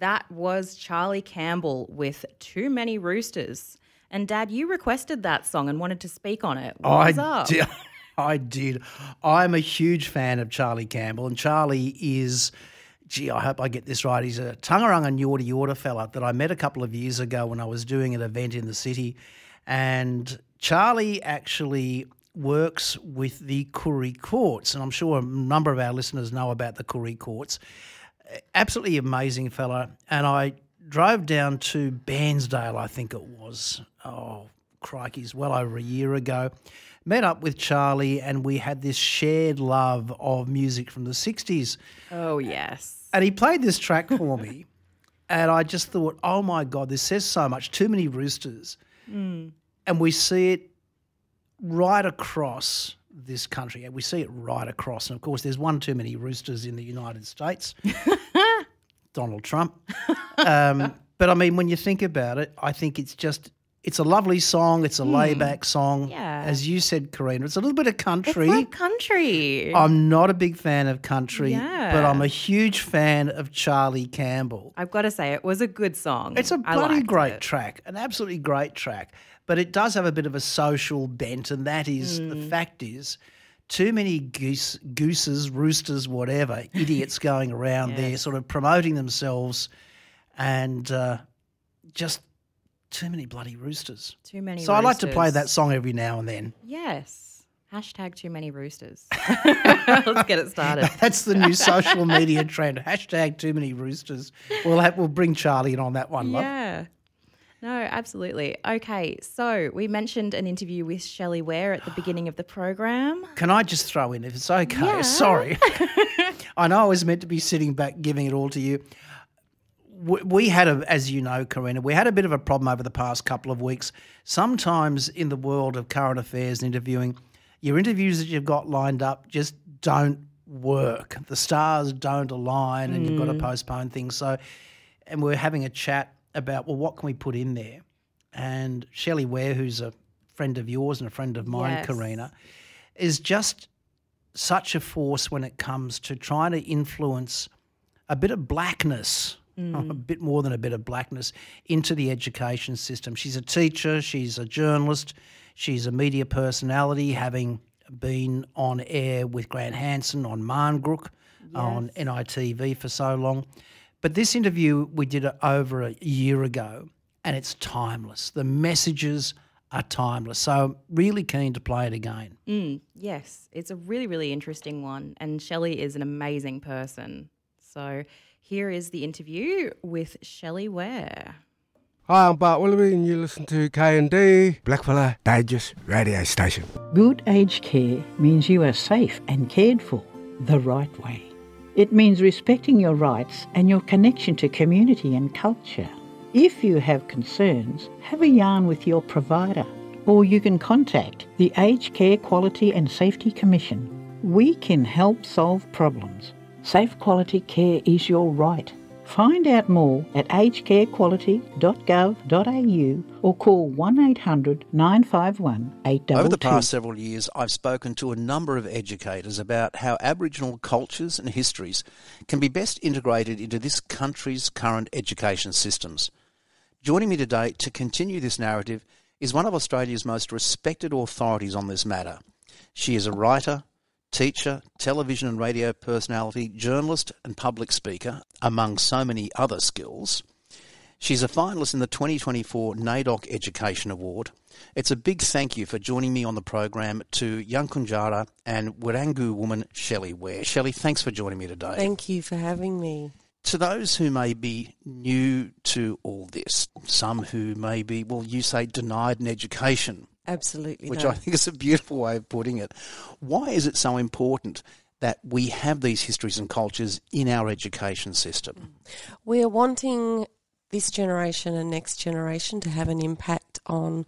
That was Charlie Campbell with Too Many Roosters. And Dad, you requested that song and wanted to speak on it. What was up? I did. I'm a huge fan of Charlie Campbell, and Charlie is, I hope I get this right, he's a Tungarunga Yorta Yorta fella that I met a couple of years ago when I was doing an event in the city. And Charlie actually works with the Koori Courts, and I'm sure a number of our listeners know about the Koori Courts. Absolutely amazing fella. And I drove down to Bairnsdale, I think it was, crikeys, well over a year ago, met up with Charlie, and we had this shared love of music from the 60s. Oh, yes. And he played this track for me, and I just thought, oh, my God, this says so much, Too Many Roosters. And we see it right across this country. We see it right across. And, of course, there's one too many roosters in the United States, Donald Trump. But, I mean, when you think about it, I think it's a lovely song. It's a layback song. Yeah. As you said, Karina, it's a little bit of country. It's like country. I'm not a big fan of country, Yeah. but I'm a huge fan of Charlie Campbell. I've got to say, it was a good song. It's a I bloody liked great it. track, an absolutely great track. But it does have a bit of a social bent, and that is, the fact is, too many gooses, roosters, whatever, idiots going around there sort of promoting themselves, and just too many bloody roosters. Too many So roosters. I like to play that song every now and then. Yes. Hashtag too many roosters. Let's get it started. That's the new social media trend. Hashtag too many roosters. We'll bring Charlie in on that one, love. Yeah. No, absolutely. Okay, so we mentioned an interview with Shelley Ware at the beginning of the program. Can I just throw in, if it's okay? Yeah. Sorry. I know I was meant to be sitting back giving it all to you. We had, as you know, Karina, we had a bit of a problem over the past couple of weeks. Sometimes in the world of current affairs and interviewing, your interviews that you've got lined up just don't work. The stars don't align and you've got to postpone things. So, and we're having a chat about, well, what can we put in there? And Shelley Ware, who's a friend of yours and a friend of mine, Yes. Karina, is just such a force when it comes to trying to influence a bit of blackness, a bit more than a bit of blackness, into the education system. She's a teacher, she's a journalist, she's a media personality, having been on air with Grant Hansen on Marngrook on NITV for so long. But this interview we did over a year ago, and it's timeless. The messages are timeless. So really keen to play it again. Yes, it's a really, really interesting one, and Shelley is an amazing person. So here is the interview with Shelley Ware. Hi, I'm Bart Willoughby and you listen to K&D, Blackfella Digest radio station. Good aged care means you are safe and cared for the right way. It means respecting your rights and your connection to community and culture. If you have concerns, have a yarn with your provider, or you can contact the Aged Care Quality and Safety Commission. We can help solve problems. Safe quality care is your right. Find out more at agedcarequality.gov.au or call 1800 951 822. Over the past several years, I've spoken to a number of educators about how Aboriginal cultures and histories can be best integrated into this country's current education systems. Joining me today to continue this narrative is one of Australia's most respected authorities on this matter. She is a writer, teacher, television and radio personality, journalist and public speaker, among so many other skills. She's a finalist in the 2024 NAIDOC Education Award. It's a big thank you for joining me on the program to Yankunytjatjara and Wirangu woman Shelley Ware. Shelley, thanks for joining me today. Thank you for having me. To those who may be new to all this, some who may be, well, you say denied an education, Absolutely. which no. I think is a beautiful way of putting it. Why is it so important that we have these histories and cultures in our education system? We are wanting this generation and next generation to have an impact on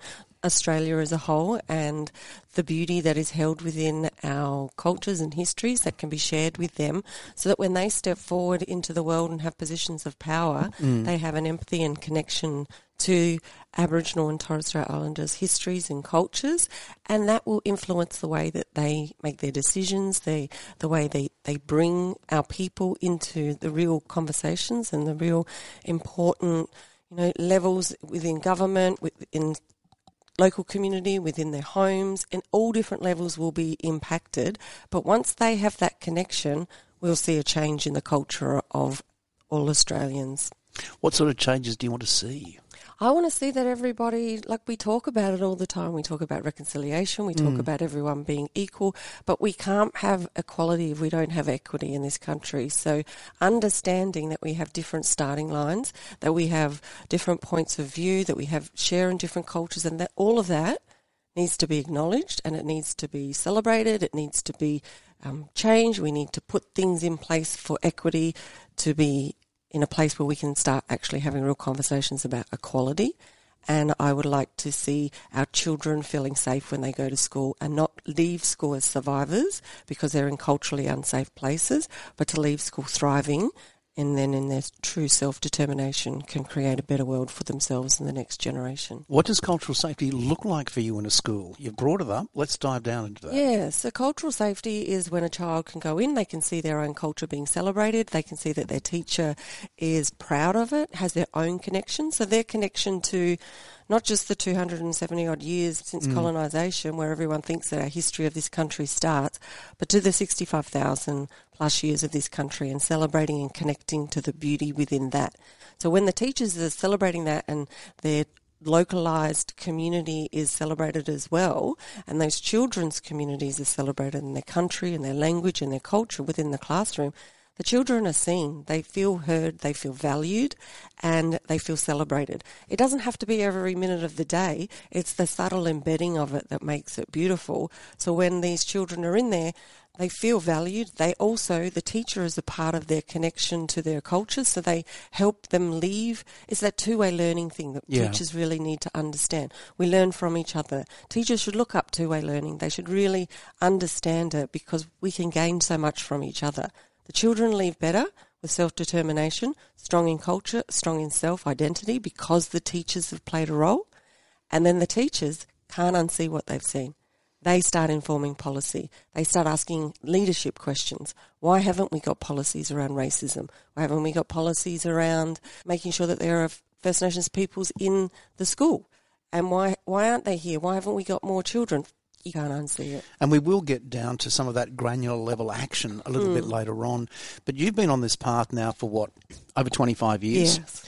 Australia as a whole and the beauty that is held within our cultures and histories that can be shared with them, so that when they step forward into the world and have positions of power, they have an empathy and connection to Aboriginal and Torres Strait Islanders' histories and cultures, and that will influence the way that they make their decisions, the way they bring our people into the real conversations and the real important, levels within government, within local community, within their homes, and all different levels will be impacted. But once they have that connection, we'll see a change in the culture of all Australians. What sort of changes do you want to see? I want to see that everybody, we talk about it all the time. We talk about reconciliation. We talk about everyone being equal, but we can't have equality if we don't have equity in this country. So understanding that we have different starting lines, that we have different points of view, that we have share in different cultures, and that all of that needs to be acknowledged and it needs to be celebrated. It needs to be changed. We need to put things in place for equity to be in a place where we can start actually having real conversations about equality. And I would like to see our children feeling safe when they go to school and not leave school as survivors because they're in culturally unsafe places, but to leave school thriving and then in their true self-determination can create a better world for themselves and the next generation. What does cultural safety look like for you in a school? You've brought it up. Let's dive down into that. Yeah, so cultural safety is when a child can go in, they can see their own culture being celebrated, they can see that their teacher is proud of it, has their own connection. So their connection to not just the 270-odd years since colonisation, where everyone thinks that our history of this country starts, but to the 65,000 plus years of this country and celebrating and connecting to the beauty within that. So when the teachers are celebrating that and their localised community is celebrated as well, and those children's communities are celebrated in their country and their language and their culture within the classroom, the children are seen, they feel heard, they feel valued, and they feel celebrated. It doesn't have to be every minute of the day. It's the subtle embedding of it that makes it beautiful. So when these children are in there, they feel valued. The teacher is a part of their connection to their culture, so they help them leave. It's that two-way learning thing that teachers really need to understand. We learn from each other. Teachers should look up two-way learning. They should really understand it because we can gain so much from each other. The children leave better with self-determination, strong in culture, strong in self-identity because the teachers have played a role. And then the teachers can't unsee what they've seen. They start informing policy. They start asking leadership questions. Why haven't we got policies around racism? Why haven't we got policies around making sure that there are First Nations peoples in the school? And why aren't they here? Why haven't we got more children? You can't unsee it. And we will get down to some of that granular level action a little bit later on. But you've been on this path now for over 25 years? Yes.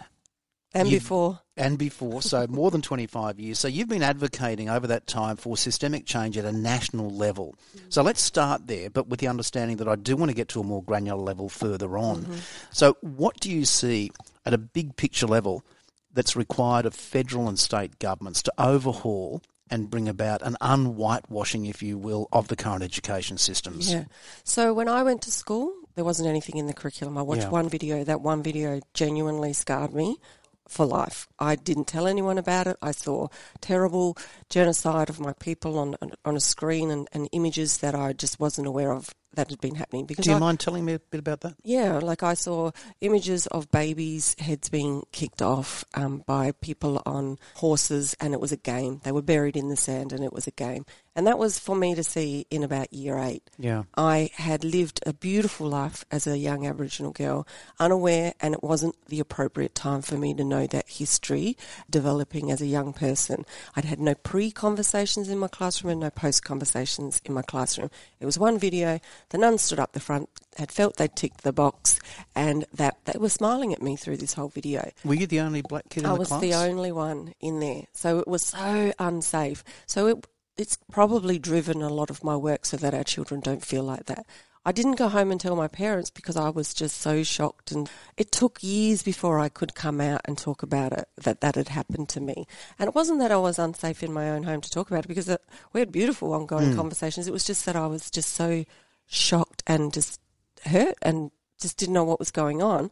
And before, so more than 25 years. So you've been advocating over that time for systemic change at a national level. So let's start there, but with the understanding that I do want to get to a more granular level further on. So what do you see at a big picture level that's required of federal and state governments to overhaul and bring about an unwhitewashing, if you will, of the current education systems? Yeah. So when I went to school, there wasn't anything in the curriculum. I watched one video. That one video genuinely scarred me for life. I didn't tell anyone about it. I saw terrible genocide of my people on a screen and images that I just wasn't aware of that had been happening. Because do you mind telling me a bit about that? Yeah, I saw images of babies' heads being kicked off by people on horses, and it was a game. They were buried in the sand and it was a game. And that was for me to see in about year 8. Yeah. I had lived a beautiful life as a young Aboriginal girl, unaware, and it wasn't the appropriate time for me to know that history developing as a young person. I'd had no pre-conversations in my classroom and no post-conversations in my classroom. It was one video. The nun stood up the front, had felt they'd ticked the box, and that they were smiling at me through this whole video. Were you the only black kid in the class? I was the only one in there. So it was so unsafe. So it's probably driven a lot of my work so that our children don't feel like that. I didn't go home and tell my parents because I was just so shocked, and it took years before I could come out and talk about it, that had happened to me. And it wasn't that I was unsafe in my own home to talk about it because we had beautiful ongoing conversations. It was just that I was just so shocked and just hurt and just didn't know what was going on.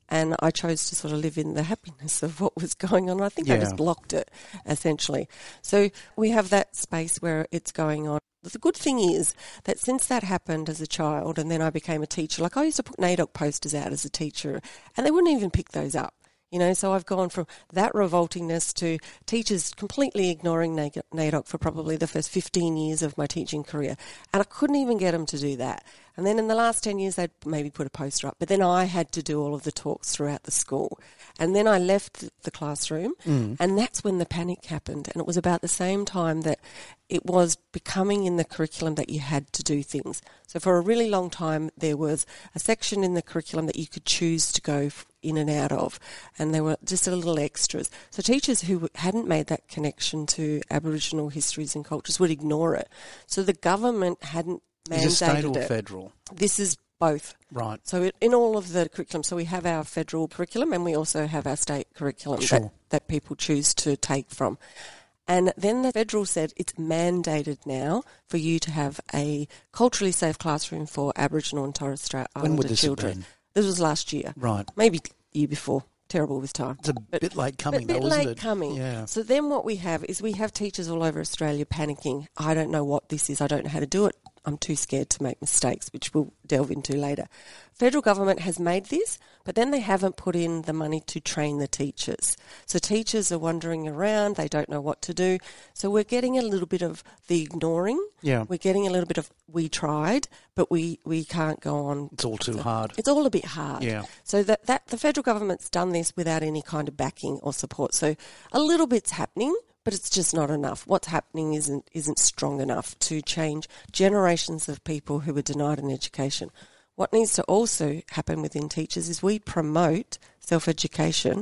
And I chose to sort of live in the happiness of what was going on. I think I just blocked it, essentially. So we have that space where it's going on. The good thing is that since that happened as a child and then I became a teacher, like I used to put NAIDOC posters out as a teacher and they wouldn't even pick those up. So I've gone from that revoltingness to teachers completely ignoring NAIDOC for probably the first 15 years of my teaching career. And I couldn't even get them to do that. And then in the last 10 years, they'd maybe put a poster up. But then I had to do all of the talks throughout the school. And then I left the classroom, and that's when the panic happened. And it was about the same time that it was becoming in the curriculum that you had to do things. So for a really long time, there was a section in the curriculum that you could choose to go in and out of, and there were just a little extras. So teachers who hadn't made that connection to Aboriginal histories and cultures would ignore it. So the government hadn't mandated it. Is it state or federal? This is both. Right. So in all of the curriculum, so we have our federal curriculum and we also have our state curriculum that people choose to take from. And then the federal said it's mandated now for you to have a culturally safe classroom for Aboriginal and Torres Strait Islander children. Been? This was last year. Right. Maybe the year before. Terrible with time. It's a bit late coming, though, isn't it? A bit late coming. Yeah. So then what we have is we have teachers all over Australia panicking. I don't know what this is. I don't know how to do it. I'm too scared to make mistakes, which we'll delve into later. Federal government has made this, but then they haven't put in the money to train the teachers. So teachers are wandering around. They don't know what to do. So we're getting a little bit of the ignoring. Yeah. We're getting a little bit of we tried, but we can't go on. It's all too hard. It's all a bit hard. Yeah. So that the federal government's done this without any kind of backing or support. So a little bit's happening, but it's just not enough. What's happening isn't strong enough to change generations of people who were denied an education. What needs to also happen within teachers is we promote self-education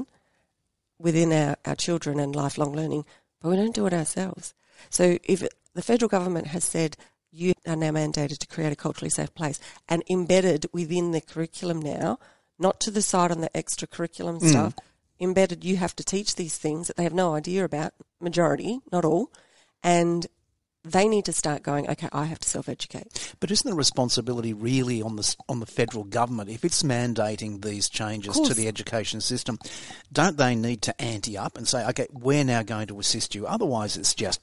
within our children and lifelong learning, but we don't do it ourselves. So if the federal government has said you are now mandated to create a culturally safe place and embedded within the curriculum now, not to the side on the extra curriculum stuff, embedded, you have to teach these things that they have no idea about, majority, not all, and they need to start going, okay, I have to self-educate. But isn't the responsibility really on the federal government? If it's mandating these changes to the education system, don't they need to ante up and say, okay, we're now going to assist you? Otherwise, it's just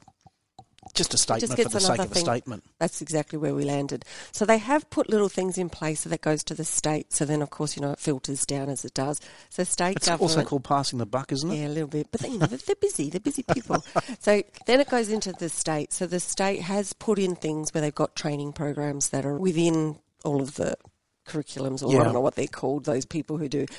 a statement for the sake of a statement. That's exactly where we landed. So they have put little things in place so that goes to the state. So then, of course, it filters down as it does. So state it's government... It's also called passing the buck, isn't it? Yeah, a little bit. But they're busy. They're busy people. So then it goes into the state. So the state has put in things where they've got training programs that are within all of the curriculums, or I don't know what they're called, those people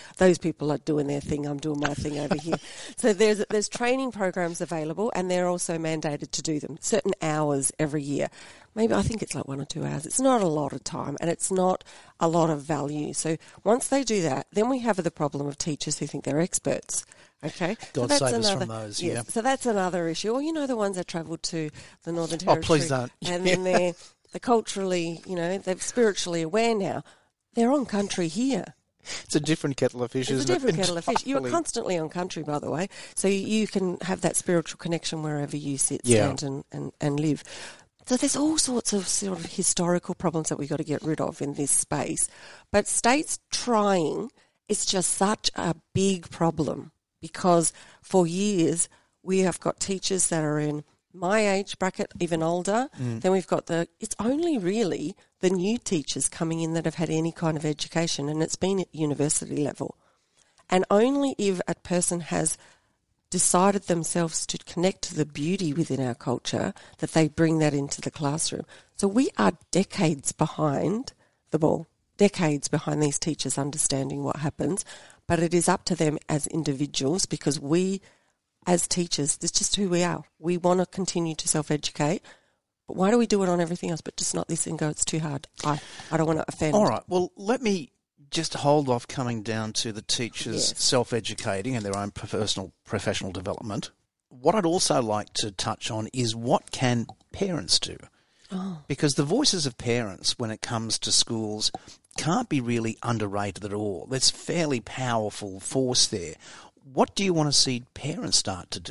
are doing their thing, I'm doing my thing over here. So there's training programs available, and they're also mandated to do them certain hours every year. Maybe I think it's like 1 or 2 hours. It's not a lot of time and it's not a lot of value. So once they do that, then we have the problem of teachers who think they're experts. Okay, God save us from those. Yeah. So that's another issue. Or the ones that travel to the Northern Territory. Oh, please don't. And then they're culturally, they're spiritually aware now. They're on country here. It's a different kettle of fish, isn't it? It's a different kettle of fish. You are constantly on country, by the way, so you can have that spiritual connection wherever you sit, stand and live. So there's all sorts of sort of historical problems that we've got to get rid of in this space. But states trying, it's just such a big problem because for years we have got teachers that are in my age bracket, even older. Then we've got it's only really the new teachers coming in that have had any kind of education, and it's been at university level. And only if a person has decided themselves to connect to the beauty within our culture that they bring that into the classroom. So we are decades behind the ball, decades behind these teachers understanding what happens, but it is up to them as individuals because we, as teachers, that's just who we are. We want to continue to self-educate, but why do we do it on everything else, but just not this and go, it's too hard? I don't want to offend. All right, well, let me just hold off coming down to the teachers self-educating and their own professional development. What I'd also like to touch on is what can parents do? Because the voices of parents when it comes to schools can't be really underrated at all. There's fairly powerful force there. What do you want to see parents start to do?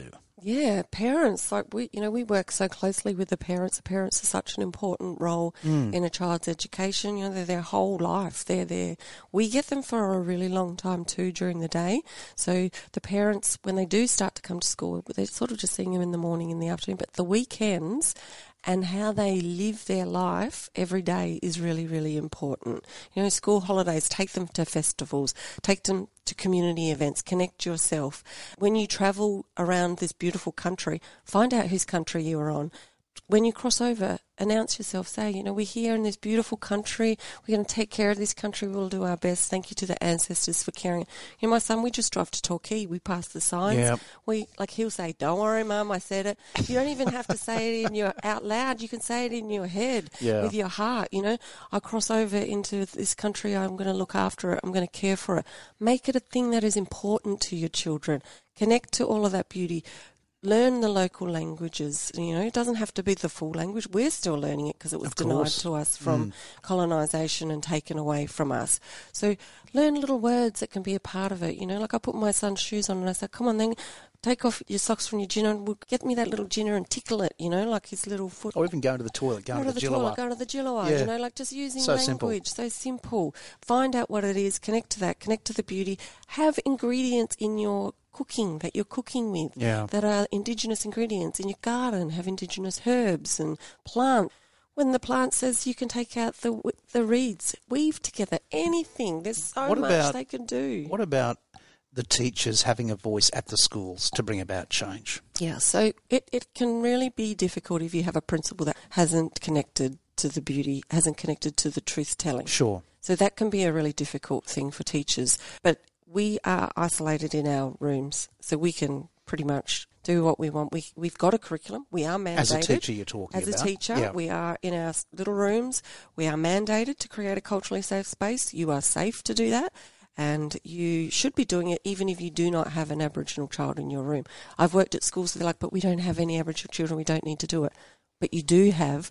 Yeah, parents, like we work so closely with the parents. The parents are such an important role in a child's education. You know, they're their whole life. They're there. We get them for a really long time too during the day. So the parents, when they do start to come to school, they're sort of just seeing them in the morning, in the afternoon. But the weekends and how they live their life every day is really, really important. You know, school holidays, take them to festivals, take them to community events, connect yourself. When you travel around this beautiful country, find out whose country you are on. When you cross over, announce yourself, say, you know, we're here in this beautiful country, we're going to take care of this country, we'll do our best. Thank you to the ancestors for caring. You know, my son, we just drove to Torquay, we passed the signs. Yep. He'll say, don't worry, Mum, I said it. You don't even have to say it out loud, you can say it in your head with your heart, you know. I cross over into this country, I'm going to look after it, I'm going to care for it. Make it a thing that is important to your children. Connect to all of that beauty. Learn the local languages. You know, it doesn't have to be the full language. We're still learning it because it was denied to us from colonisation and taken away from us. So learn little words that can be a part of it. You know, like I put my son's shoes on and I said, come on then, take off your socks from your Gina and get me that little Gina and tickle it, you know, like his little foot. Or even go to the toilet, go to the Jillawa, you know, like just using language. So simple. Find out what it is, connect to that, connect to the beauty. Have ingredients in your cooking that you're cooking with that are Indigenous ingredients. In your garden, have Indigenous herbs and plant. When the plant says you can take out the reeds, weave together, anything. There's so much they can do. What about the teachers having a voice at the schools to bring about change? Yeah, so it can really be difficult if you have a principal that hasn't connected to the beauty, hasn't connected to the truth-telling. Sure. So that can be a really difficult thing for teachers. But we are isolated in our rooms, so we can pretty much do what we want. We've got a curriculum. We are mandated. As a teacher, you're talking about. As a teacher, we are in our little rooms. We are mandated to create a culturally safe space. You are safe to do that, and you should be doing it even if you do not have an Aboriginal child in your room. I've worked at schools that are like, but we don't have any Aboriginal children. We don't need to do it. But you do have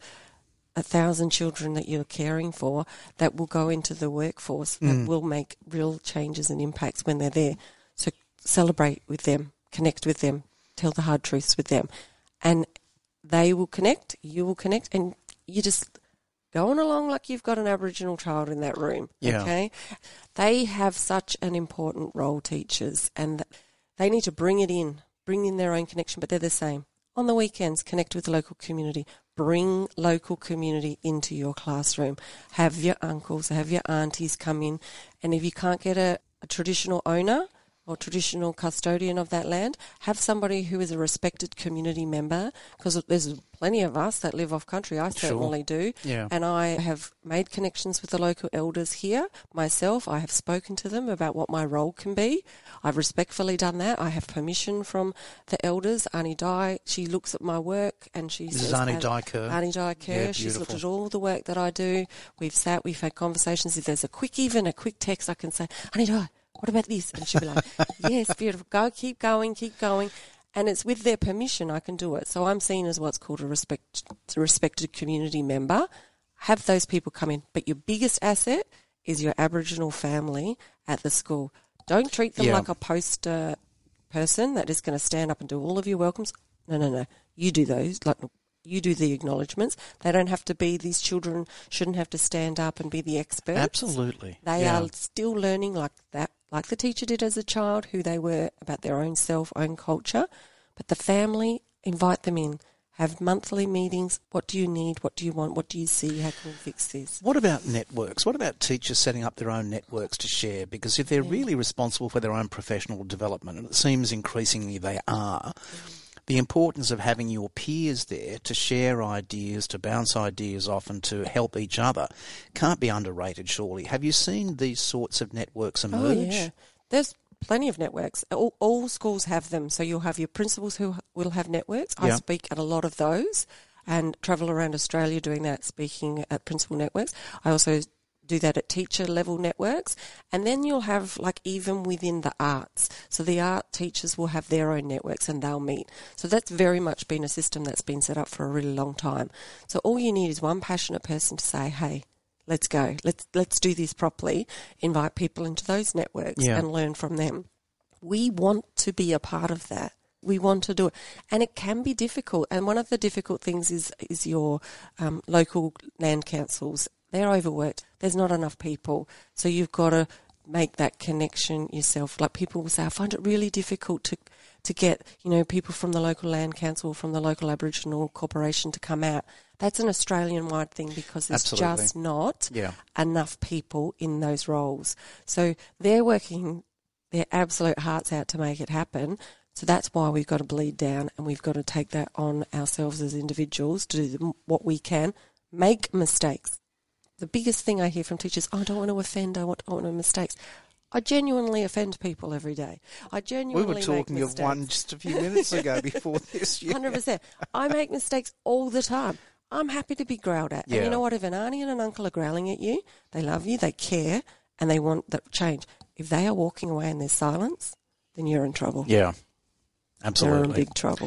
1,000 children that you're caring for that will go into the workforce, that will make real changes and impacts when they're there. So celebrate with them, connect with them, tell the hard truths with them. And they will connect, you will connect, and you just going along like you've got an Aboriginal child in that room, okay? They have such an important role, teachers, and they need to bring in their own connection, but they're the same. On the weekends, connect with the local community. Bring local community into your classroom. Have your uncles, have your aunties come in. And if you can't get a traditional owner or traditional custodian of that land, have somebody who is a respected community member, because there's plenty of us that live off country. I certainly do. Yeah. And I have made connections with the local elders here myself. I have spoken to them about what my role can be. I've respectfully done that. I have permission from the elders. Annie Dye, she looks at my work and she says... This is Annie Dye Kerr. Annie Dye Kerr. Yeah, she's looked at all the work that I do. We've sat, we've had conversations. If there's a quick text, I can say, Annie Dye, what about this? And she'll be like, yes, beautiful. Go, keep going. And it's with their permission I can do it. So I'm seen as what's called a respected community member. Have those people come in. But your biggest asset is your Aboriginal family at the school. Don't treat them like a poster person that is going to stand up and do all of your welcomes. No. You do those. Like, you do the acknowledgements. They don't have to be, these children shouldn't have to stand up and be the experts. Absolutely. They are still learning like that, like the teacher did as a child, who they were, about their own self, own culture. But the family, invite them in. Have monthly meetings. What do you need? What do you want? What do you see? How can we fix this? What about networks? What about teachers setting up their own networks to share? Because if they're really responsible for their own professional development, and it seems increasingly they are, the importance of having your peers there to share ideas, to bounce ideas off and to help each other can't be underrated, surely. Have you seen these sorts of networks emerge? Oh, yeah. There's plenty of networks. All schools have them. So you'll have your principals who will have networks. I speak at a lot of those and travel around Australia doing that, speaking at principal networks. I also do that at teacher level networks. And then you'll have, like, even within the arts. So the art teachers will have their own networks and they'll meet. So that's very much been a system that's been set up for a really long time. So all you need is one passionate person to say, hey, let's go. Let's do this properly. Invite people into those networks and learn from them. We want to be a part of that. We want to do it. And it can be difficult. And one of the difficult things is your local land councils. They're overworked. There's not enough people. So you've got to make that connection yourself. Like people will say, I find it really difficult to get, people from the local land council, from the local Aboriginal corporation to come out. That's an Australian-wide thing because there's just not enough people in those roles. So they're working their absolute hearts out to make it happen. So that's why we've got to bleed down and we've got to take that on ourselves as individuals to do what we can, make mistakes. The biggest thing I hear from teachers, I don't want to offend, I want no mistakes. I genuinely offend people every day. I genuinely We were talking make of one just a few minutes ago before this. 100%. I make mistakes all the time. I'm happy to be growled at. Yeah. And you know what? If an auntie and an uncle are growling at you, they love you, they care, and they want that change. If they are walking away and there's silence, then you're in trouble. Yeah, absolutely. You're in big trouble.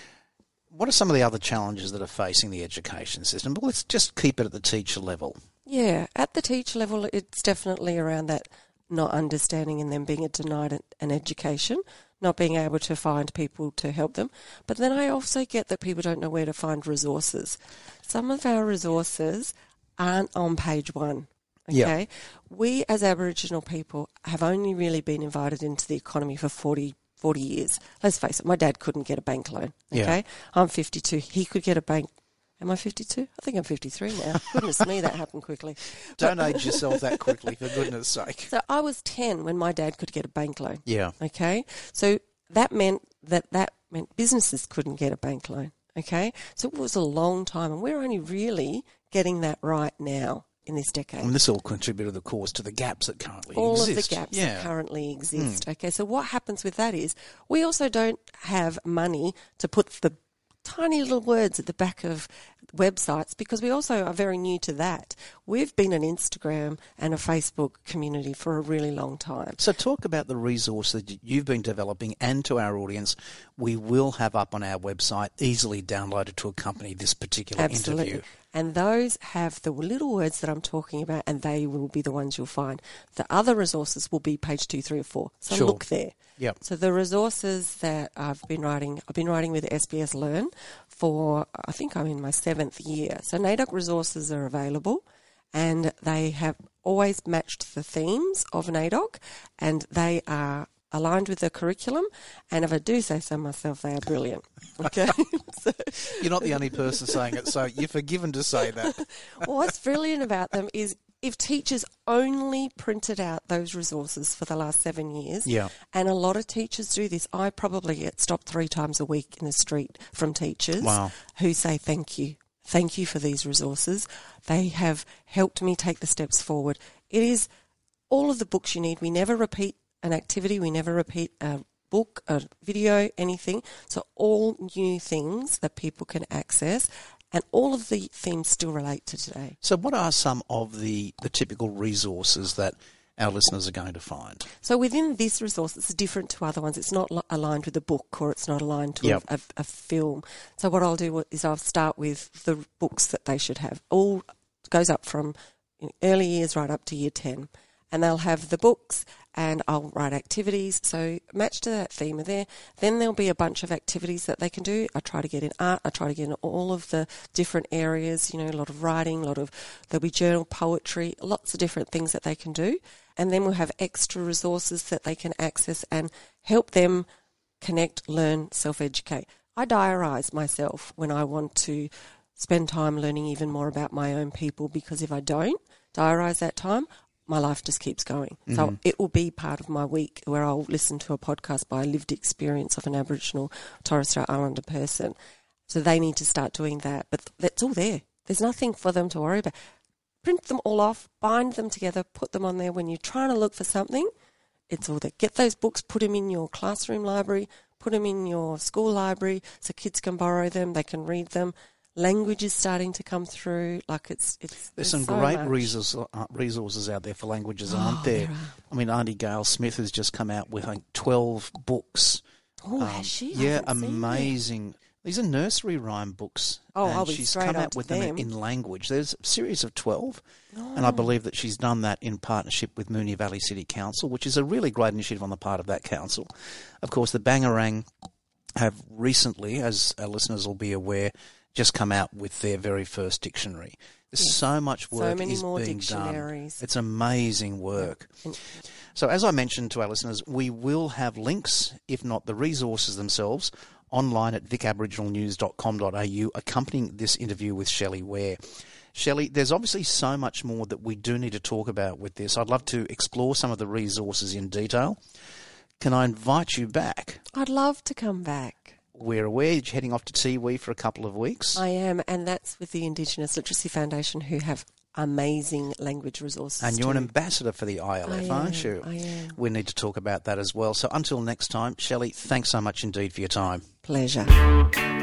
What are some of the other challenges that are facing the education system? Well, let's just keep it at the teacher level. Yeah, at the teacher level, it's definitely around that not understanding and them being denied an education, not being able to find people to help them. But then I also get that people don't know where to find resources. Some of our resources aren't on page one. Okay, Yeah. We as Aboriginal people have only really been invited into the economy for 40 years. Let's face it, my dad couldn't get a bank loan. Okay, Yeah. I'm 52. He could get a bank. Am I 52? I think I'm 53 now. Goodness me, that happened quickly. Don't age yourself that quickly, for goodness sake. So I was 10 when my dad could get a bank loan. Yeah. Okay, so that meant businesses couldn't get a bank loan. Okay, so it was a long time, and we're only really getting that right now in this decade. And this all contributed, of course, to the gaps that currently All exist. of the gaps that currently exist. Okay, so what happens with that is we also don't have money to put the tiny little words at the back of websites because we also are very new to that. We've been an Instagram and a Facebook community for a really long time. So talk about the resource that you've been developing, and to our audience, we will have up on our website, easily downloaded to accompany this particular interview. And those have the little words that I'm talking about, and they will be the ones you'll find. The other resources will be page 2, 3, or 4. So Sure. look there. Yep. So the resources that I've been writing with SBS Learn for, I think I'm in my 7th year. So NAIDOC resources are available, and they have always matched the themes of NAIDOC, and they are aligned with the curriculum, and if I do say so myself, they are brilliant. Okay, so, You're not the only person saying it, so you're forgiven to say that. well, what's brilliant about them is if teachers only printed out those resources for the last 7 years, Yeah. and a lot of teachers do this, I probably get stopped 3 times a week in the street from teachers Wow. who say thank you. Thank you for these resources. They have helped me take the steps forward. It is all of the books you need. We never repeat an activity. We never repeat a book, a video, anything. So all new things that people can access, and all of the themes still relate to today. So what are some of the typical resources that our listeners are going to find? So within this resource, it's different to other ones. It's not aligned with a book, or it's not aligned to Yep. a film. So what I'll do is I'll start with the books that they should have. All goes up from early years right up to year 10. And they'll have the books, and I'll write activities. So match to that theme there. Then there'll be a bunch of activities that they can do. I try to get in art. I try to get in all of the different areas, a lot of writing, there'll be journal, poetry, lots of different things that they can do. And then we'll have extra resources that they can access and help them connect, learn, self-educate. I diarise myself when I want to spend time learning even more about my own people, because if I don't diarise that time, my life just keeps going. So it will be part of my week where I'll listen to a podcast by a lived experience of an Aboriginal Torres Strait Islander person. So they need to start doing that. But that's all there. There's nothing for them to worry about. Print them all off, bind them together, put them on there. When you're trying to look for something, it's all there. Get those books, put them in your classroom library, put them in your school library so kids can borrow them, they can read them. Language is starting to come through. There's some so great much. resources out there for languages, aren't there? there are. I mean, Auntie Gail Smith has just come out with, I think, 12 books. Oh, has she? I Yeah, haven't seen amazing. These are nursery rhyme books. Oh, and I'll be she's straight come out onto with them them. in language. There's a series of 12, and I believe that she's done that in partnership with Moonee Valley City Council, which is a really great initiative on the part of that council. Of course, the Bangarang have recently, as our listeners will be aware, just come out with their very first dictionary. There's so much work so many is more being dictionaries. done. It's amazing work. So as I mentioned to our listeners, we will have links, if not the resources themselves, online at vicaboriginalnews.com.au accompanying this interview with Shelley Ware. Shelley, there's obviously so much more that we do need to talk about with this. I'd love to explore some of the resources in detail. Can I invite you back? I'd love to come back. We're aware you're heading off to Tiwi for a couple of weeks. I am, and that's with the Indigenous Literacy Foundation, who have amazing language resources. And you're too. an ambassador for the ILF, aren't you? I am. We need to talk about that as well. So until next time, Shelley, thanks so much indeed for your time. Pleasure.